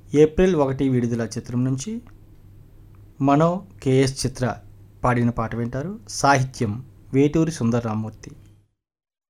April 1 విడుదల చిత్రం నుంచి మనో కేఎస్ చిత్ర పాడిన పాట వింటారు. సాహిత్యం వేటూరి సుందరరామూర్తి.